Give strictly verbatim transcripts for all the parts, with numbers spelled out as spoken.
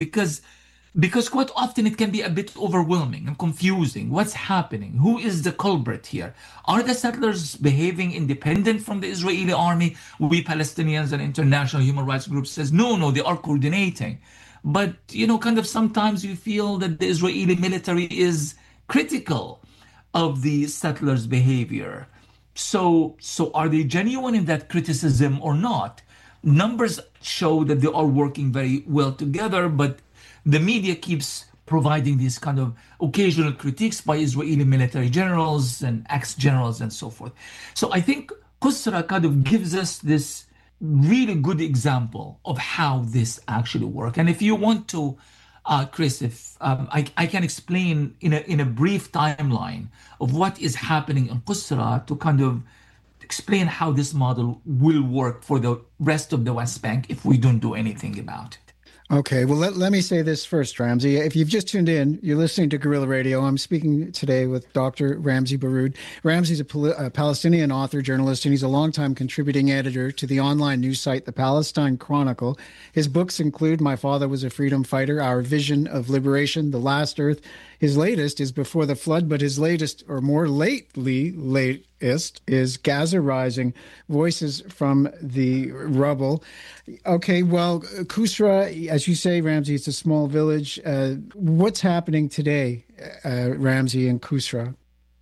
because because quite often it can be a bit overwhelming and confusing. What's happening? Who is the culprit here? Are the settlers behaving independent from the Israeli army? We Palestinians and international human rights groups says no, no, they are coordinating. But you know, kind of sometimes you feel that the Israeli military is critical of the settlers' behavior. So, so are they genuine in that criticism or not? Numbers show that they are working very well together, but the media keeps providing these kind of occasional critiques by Israeli military generals and ex-generals and so forth. So I think Qusra kind of gives us this really good example of how this actually works. And if you want to, uh, Chris, if um, I, I can explain in a in a brief timeline of what is happening in Qusra to kind of explain how this model will work for the rest of the West Bank if we don't do anything about it. Okay, well, let, let me say this first, Ramzy. If you've just tuned in, you're listening to Guerrilla Radio. I'm speaking today with Doctor Ramzy Baroud. Ramzy's a, Pal- a Palestinian author, journalist, and he's a longtime contributing editor to the online news site, The Palestine Chronicle. His books include My Father Was a Freedom Fighter, Our Vision of Liberation, The Last Earth. His latest is Before the Flood, but his latest, or more lately latest, is Gaza Rising, Voices from the Rubble. Okay, well, Qusra, as you say, Ramzy, it's a small village. Uh, what's happening today, uh, Ramzy, in Qusra?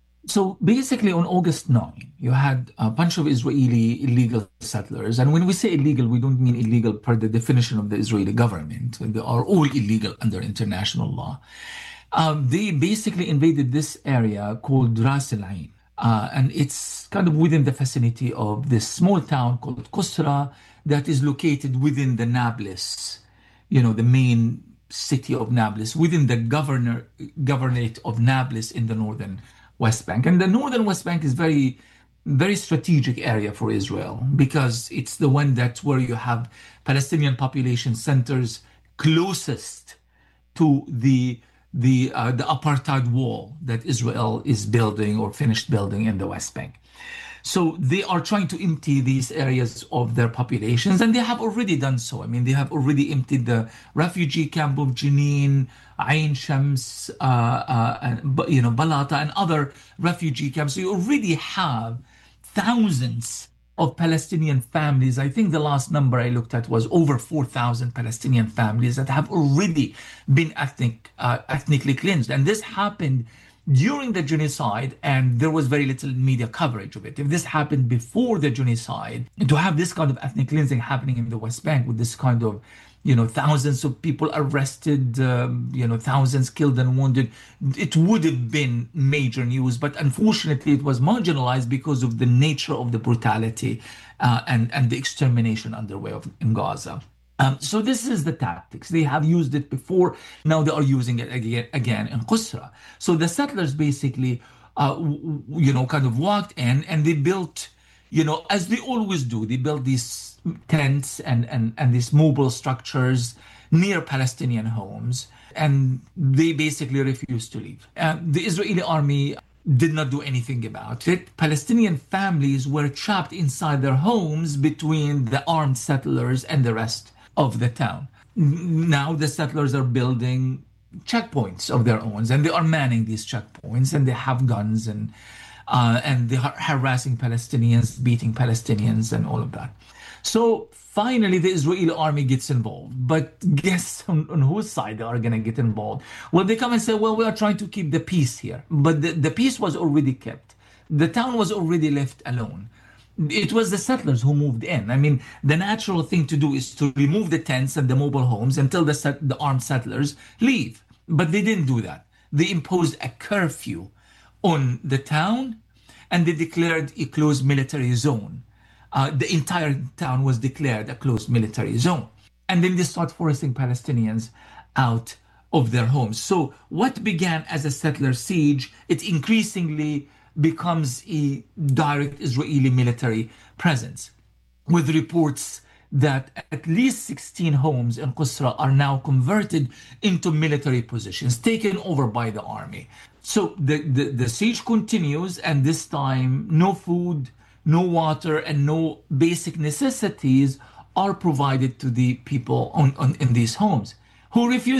So basically on August ninth, you had a bunch of Israeli illegal settlers. And when we say illegal, we don't mean illegal per the definition of the Israeli government. They are all illegal under international law. Um, they basically invaded this area called Ras Al Ain. Uh, and it's kind of within the vicinity of this small town called Qusra that is located within the Nablus, you know, the main city of Nablus, within the governor, governorate of Nablus in the northern West Bank. And the northern West Bank is very, very strategic area for Israel because it's the one that's where you have Palestinian population centers closest to the the uh, the apartheid wall that Israel is building or finished building in the West Bank. So they are trying to empty these areas of their populations, and they have already done so. I mean, they have already emptied the refugee camp of Jenin, Ain Shams, uh, uh, and, you know, Balata, and other refugee camps. So you already have thousands of Palestinian families. I think the last number I looked at was over four thousand Palestinian families that have already been ethnic, uh, ethnically cleansed. And this happened during the genocide, and there was very little media coverage of it. If this happened before the genocide, to have this kind of ethnic cleansing happening in the West Bank with this kind of, you know, thousands of people arrested, um, you know, thousands killed and wounded, it would have been major news. But unfortunately, it was marginalized because of the nature of the brutality uh, and, and the extermination underway of, in Gaza. Um, so this is the tactics. They have used it before. Now they are using it again, again in Qusra. So the settlers basically, uh, w- you know, kind of walked in and they built, you know, as they always do, they built these tents and, and, and these mobile structures near Palestinian homes. And they basically refused to leave. Uh, the Israeli army did not do anything about it. Palestinian families were trapped inside their homes between the armed settlers and the rest of the town. Now the settlers are building checkpoints of their own, and they are manning these checkpoints, and they have guns, and uh, and they are harassing Palestinians, beating Palestinians, and all of that. So finally, the Israeli army gets involved. But guess on, on whose side they are going to get involved? Well, they come and say, well, we are trying to keep the peace here. But the, the peace was already kept. The town was already left alone. It was the settlers who moved in. I mean, the natural thing to do is to remove the tents and the mobile homes until the, set, the armed settlers leave. But they didn't do that. They imposed a curfew on the town, and they declared a closed military zone. Uh, the entire town was declared a closed military zone. And then they start forcing Palestinians out of their homes. So what began as a settler siege, it increasingly becomes a direct Israeli military presence, with reports that at least sixteen homes in Qusra are now converted into military positions, taken over by the army. So the, the, the siege continues, and this time no food, no water, and no basic necessities are provided to the people on, on, in these homes. who refused